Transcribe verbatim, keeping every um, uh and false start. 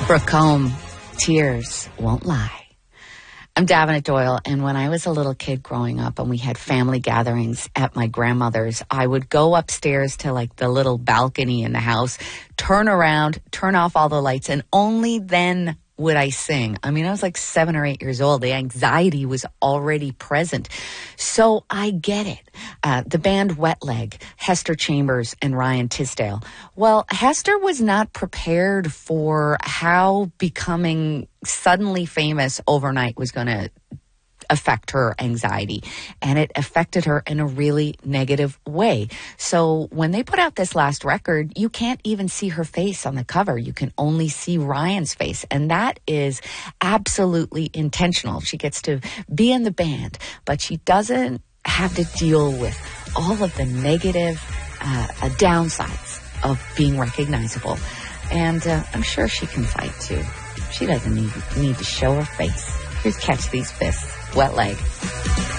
Brooke Combe, tears won't lie. I'm Davenant Doyle, and when I was a little kid growing up and we had family gatherings at my grandmother's, I would go upstairs to like the little balcony in the house, turn around, turn off all the lights, and only then would I sing. I mean, I was like seven or eight years old. The anxiety was already present. So I get it. Uh, the band Wet Leg, Hester Chambers and Ryan Tisdale. Well, Hester was not prepared for how becoming suddenly famous overnight was going to affect her anxiety, and it affected her in a really negative way. So when they put out this last record, you can't even see her face on the cover. You can only see Ryan's face, and that is absolutely intentional. She gets to be in the band, but she doesn't have to deal with all of the negative uh, uh, downsides of being recognizable. And uh, I'm sure she can fight too. She doesn't need, need to show her face. Here's Catch These Fists, Wet Leg.